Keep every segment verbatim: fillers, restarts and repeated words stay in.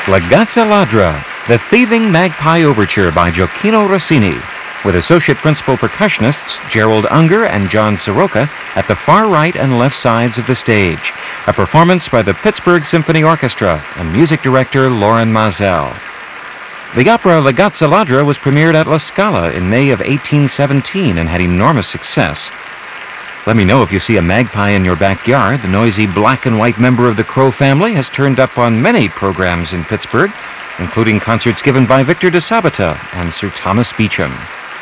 La Gazza Ladra, the Thieving Magpie Overture by Gioacchino Rossini, with associate principal percussionists Gerald Unger and John Soroka at the far right and left sides of the stage. A performance by the Pittsburgh Symphony Orchestra and music director Loren Maazel. The opera La Gazza Ladra was premiered at La Scala in May of eighteen seventeen and had enormous success. Let me know if you see a magpie in your backyard. The noisy black and white member of the crow family has turned up on many programs in Pittsburgh, including concerts given by Victor de Sabata and Sir Thomas Beecham.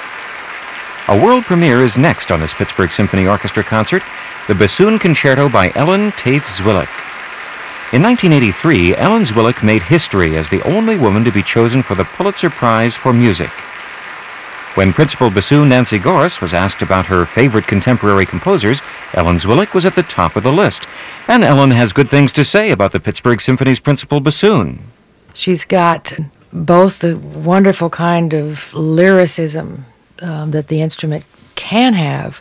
A world premiere is next on this Pittsburgh Symphony Orchestra concert, the Bassoon Concerto by Ellen Tafe-Zwillik. In nineteen eighty-three, Ellen Zwillik made history as the only woman to be chosen for the Pulitzer Prize for Music. When principal bassoon Nancy Goris was asked about her favorite contemporary composers, Ellen Zwillik was at the top of the list. And Ellen has good things to say about the Pittsburgh Symphony's principal bassoon. She's got both the wonderful kind of lyricism um, that the instrument can have,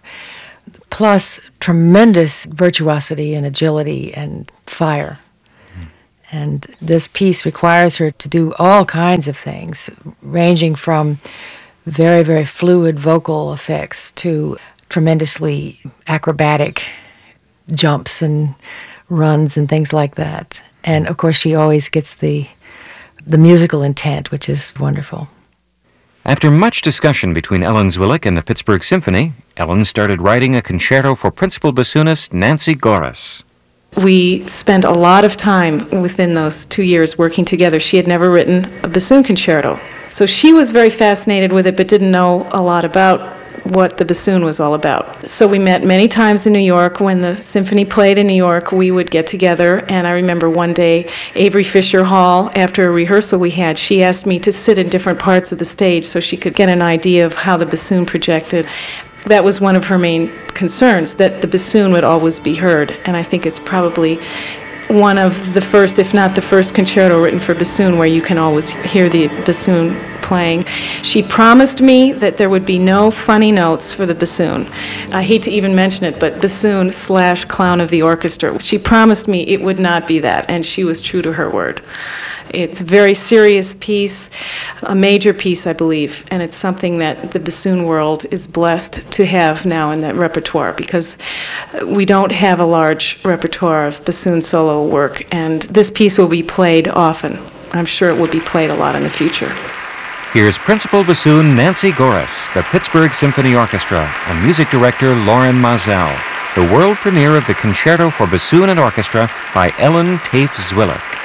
plus tremendous virtuosity and agility and fire. Mm. And this piece requires her to do all kinds of things, ranging from very, very fluid vocal effects to tremendously acrobatic jumps and runs and things like that. And of course, she always gets the the musical intent, which is wonderful. After much discussion between Ellen Zwillik and the Pittsburgh Symphony, Ellen started writing a concerto for principal bassoonist Nancy Goris. We spent a lot of time within those two years working together. She had never written a bassoon concerto. So she was very fascinated with it, but didn't know a lot about what the bassoon was all about. So we met many times in New York. When the symphony played in New York, we would get together, and I remember one day, Avery Fisher Hall, after a rehearsal we had, she asked me to sit in different parts of the stage so she could get an idea of how the bassoon projected. That was one of her main concerns, that the bassoon would always be heard, and I think it's probably one of the first, if not the first, concerto written for bassoon where you can always hear the bassoon playing. She promised me that there would be no funny notes for the bassoon. I hate to even mention it, but bassoon slash clown of the orchestra. She promised me it would not be that, and she was true to her word. It's a very serious piece, a major piece, I believe, and it's something that the bassoon world is blessed to have now in that repertoire, because we don't have a large repertoire of bassoon solo work, and this piece will be played often. I'm sure it will be played a lot in the future. Here's principal bassoon Nancy Goris, the Pittsburgh Symphony Orchestra, and music director Loren Maazel, the world premiere of the Concerto for Bassoon and Orchestra by Ellen Tafe-Zwillik.